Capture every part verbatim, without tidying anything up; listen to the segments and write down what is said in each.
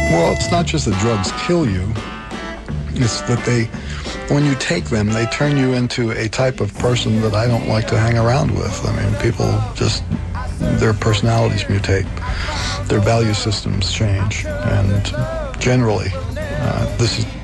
Well, it's not just that drugs kill you, it's that they, when you take them, they turn you into a type of person that I don't like to hang around with. I mean, people just, their personalities mutate, their value systems change, and generally, uh, this is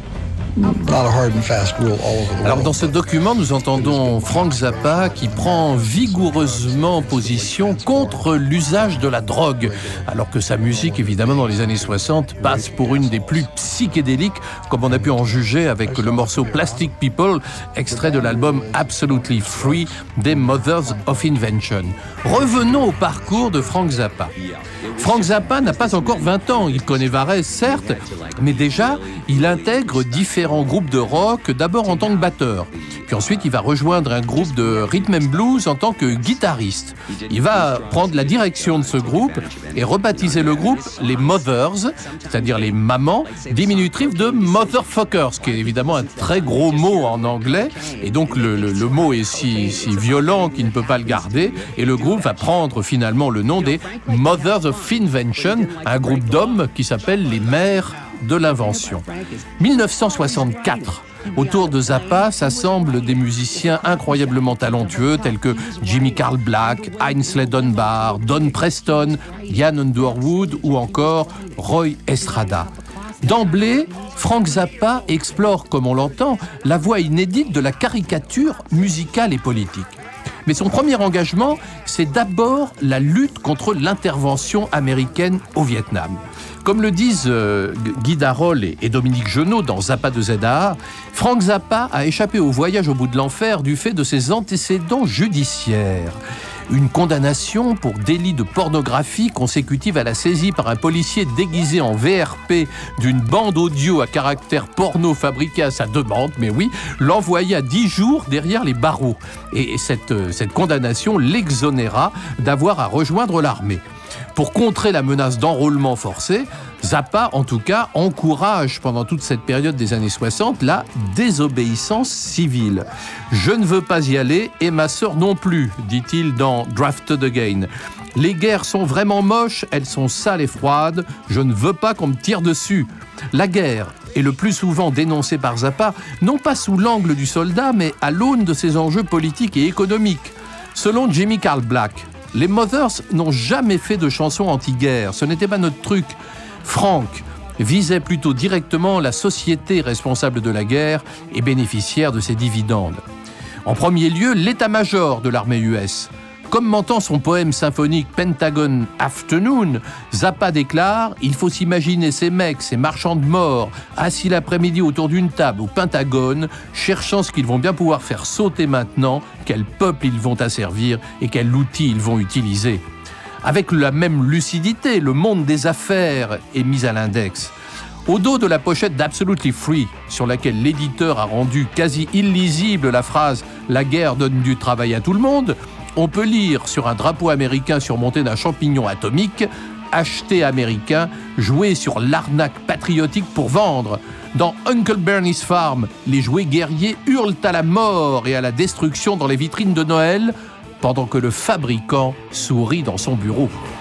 not a hard and fast rule all over the world. Alors dans ce document, nous entendons Frank Zappa qui prend vigoureusement position contre l'usage de la drogue, alors que sa musique, évidemment, dans les années soixante, passe pour une des plus psychédéliques, comme on a pu en juger avec le morceau Plastic People, extrait de l'album Absolutely Free des Mothers of Invention. Revenons au parcours de Frank Zappa. Frank Zappa n'a pas encore vingt ans, il connaît Varese, certes, mais déjà, il intègre différents groupes de rock, d'abord en tant que batteur. Puis ensuite, il va rejoindre un groupe de rhythm and blues en tant que guitariste. Il va prendre la direction de ce groupe et rebaptiser le groupe les Mothers, c'est-à-dire les mamans, diminutif de Motherfuckers, qui est évidemment un très gros mot en anglais. Et donc, le, le, le mot est si, si violent qu'il ne peut pas le garder. Et le groupe va prendre finalement le nom des Mothers of Invention, un groupe d'hommes qui s'appelle les Mères de l'invention. dix-neuf cent soixante-quatre. Autour de Zappa s'assemblent des musiciens incroyablement talentueux tels que Jimmy Carl Black, Ainsley Dunbar, Don Preston, Ian Underwood ou encore Roy Estrada. D'emblée, Frank Zappa explore, comme on l'entend, la voie inédite de la caricature musicale et politique. Mais son premier engagement, c'est d'abord la lutte contre l'intervention américaine au Vietnam. Comme le disent euh, Guy Darol et, et Dominique Genot dans Zappa de Z A A, Frank Zappa a échappé au voyage au bout de l'enfer du fait de ses antécédents judiciaires. Une condamnation pour délit de pornographie consécutive à la saisie par un policier déguisé en V R P d'une bande audio à caractère porno fabriquée à sa demande, mais oui, l'envoya dix jours derrière les barreaux. Et cette, cette condamnation l'exonéra d'avoir à rejoindre l'armée. Pour contrer la menace d'enrôlement forcé, Zappa, en tout cas, encourage pendant toute cette période des années soixante la désobéissance civile. « Je ne veux pas y aller et ma sœur non plus », dit-il dans Drafted Again. « Les guerres sont vraiment moches, elles sont sales et froides, je ne veux pas qu'on me tire dessus. » La guerre est le plus souvent dénoncée par Zappa, non pas sous l'angle du soldat, mais à l'aune de ses enjeux politiques et économiques. Selon Jimmy Carl Black, les Mothers n'ont jamais fait de chansons anti-guerre, ce n'était pas notre truc. Frank visait plutôt directement la société responsable de la guerre et bénéficiaire de ses dividendes. En premier lieu, l'état-major de l'armée U S. Commentant son poème symphonique Pentagon Afternoon, Zappa déclare « Il faut s'imaginer ces mecs, ces marchands de mort, assis l'après-midi autour d'une table au Pentagone, cherchant ce qu'ils vont bien pouvoir faire sauter maintenant, quel peuple ils vont asservir et quel outil ils vont utiliser. » Avec la même lucidité, le monde des affaires est mis à l'index. Au dos de la pochette d'Absolutely Free, sur laquelle l'éditeur a rendu quasi illisible la phrase « La guerre donne du travail à tout le monde », on peut lire sur un drapeau américain surmonté d'un champignon atomique « Acheter américain, jouer sur l'arnaque patriotique pour vendre ». Dans Uncle Bernie's Farm, les jouets guerriers hurlent à la mort et à la destruction dans les vitrines de Noël, pendant que le fabricant sourit dans son bureau.